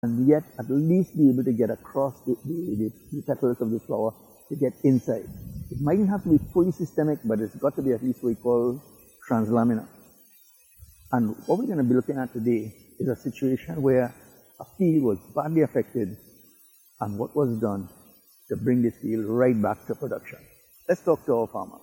and yet at least be able to get across the petals of the flower to get inside. It mightn't have to be fully systemic, but it's got to be at least what we call translaminar. And what we're going to be looking at today is a situation where a field was badly affected and what was done to bring this field right back to production. Let's talk to our farmer.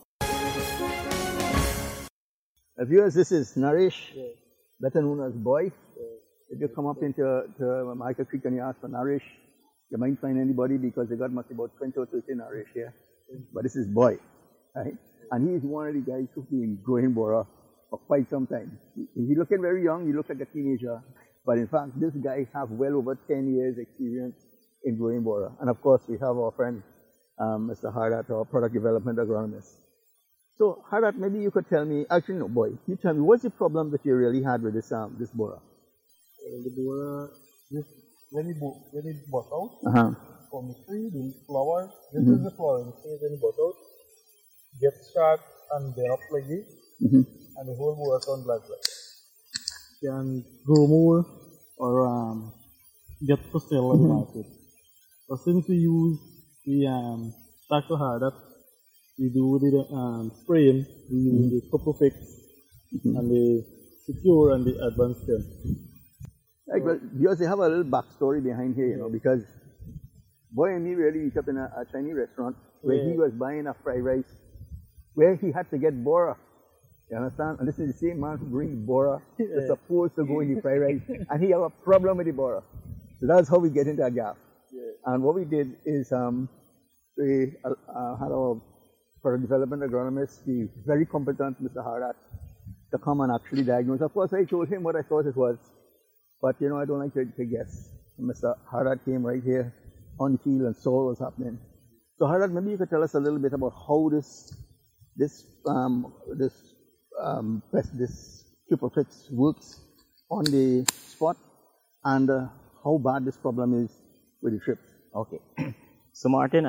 Viewers, this is Naresh, better known as Boy. If you come up into Michael Creek and you ask for Naresh, you might find anybody because they got must about 20 or 30 Naresh here. But this is Boy, right? And he is one of the guys who's been growing Bora for quite some time. He's looking very young, he looks like a teenager, but in fact, this guy has well over 10 years experience in growing Bora. And of course, we have our friend, Mr. Hardat, our product development agronomist. So, Hardat, maybe you could tell me, actually no, Boy, you tell me, what's the problem that you really had with this Bora? The Bora, when it bought out, from the tree, the flower, this is the flowering stage when it bought out, gets sharp and then up like this, and the whole Bora turns black. Can grow more or get for sale on the market. But since we use the Dr. Hardat, we do the spraying, we use the Copperfix and the Secure and the Advanced Stem. Right, well, because they have a little backstory behind here, you know, because Boy and me really eat up in a Chinese restaurant where he was buying a fried rice, where he had to get Bora. You understand? And this is the same man who brings Bora that's supposed to go in the fried rice, and he have a problem with the Bora. So that's how we get into a gap. And what we did is we had our product development agronomist, the very competent Mr. Hardat, to come and actually diagnose. Of course, I told him what I thought it was, but you know, I don't like to guess. Mr. Hardat came right here on the field and saw what was happening. So Hardat, maybe you could tell us a little bit about how this Cupafix works on the spot and how bad this problem is with the trips. Okay. So Martin,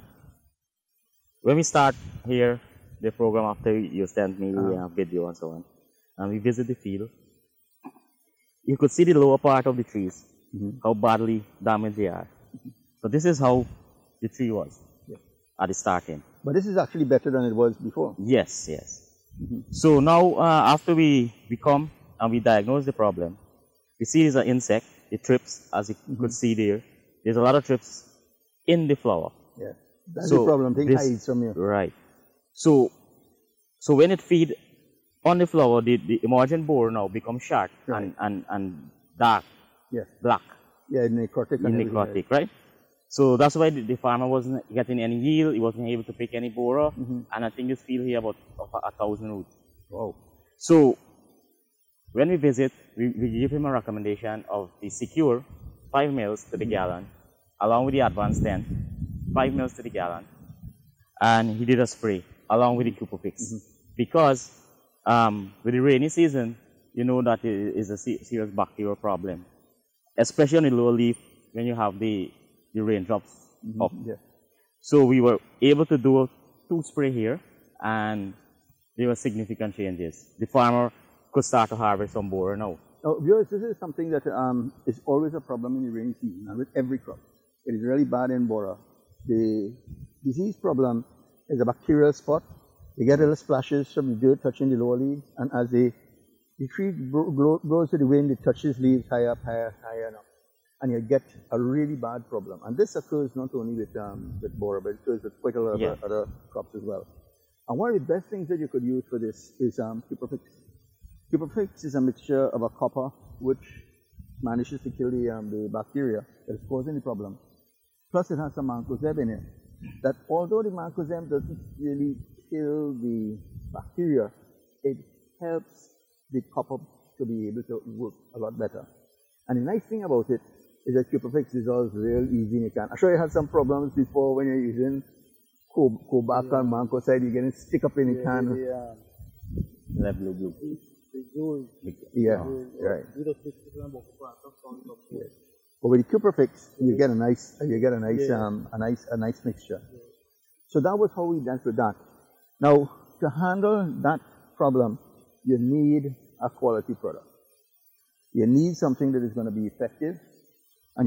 when we start here, the program after you sent me the video and so on, and we visit the field, you could see the lower part of the trees, how badly damaged they are. So this is how the tree was at the starting. But this is actually better than it was before. Yes, yes. So now after we come and we diagnose the problem, we see it's an insect, it trips, as you could see there. There's a lot of trips in the flower. Yeah, that's the problem, thing hides from you. Right. So when it feeds on the flower, the emergent borer now becomes sharp and dark, black. Yeah, necrotic. Right? So that's why the farmer wasn't getting any yield, he wasn't able to pick any borer, and I think this field here about 1,000 roots. Wow. So when we visit, we give him a recommendation of the Secure 5 mils to the gallon, along with the Advanced 10, 5 mils to the gallon, and he did a spray along with the Cupafix. Because with the rainy season, you know that it is a serious bacterial problem, especially on the lower leaf when you have the raindrops up. So we were able to do 2 spray here, and there were significant changes. The farmer could start to harvest some borer now. Now, viewers, this is something that is always a problem in the rainy season, and with every crop. It is really bad in Bora. The disease problem is a bacterial spot. You get little splashes from the dirt touching the lower leaves, and as the tree grows to the wind, it touches leaves higher up, higher now. And you get a really bad problem. And this occurs not only with Bora, but it occurs with quite a lot of other crops as well. And one of the best things that you could use for this is Cupafix. Cupafix is a mixture of a copper, which manages to kill the bacteria that is causing the problem. Plus it has some mancozeb in it. That although the mancozeb doesn't really kill the bacteria, it helps the copper to be able to work a lot better. And the nice thing about it is that Cupafix dissolves real easy in your can. I'm sure you had some problems before when you're using Kobak and mancozeb, you're getting stick up in the can. Right. But with the Cupafix, you get a nice mixture. So that was how we dealt with that. Now, to handle that problem, you need a quality product. You need something that is going to be effective,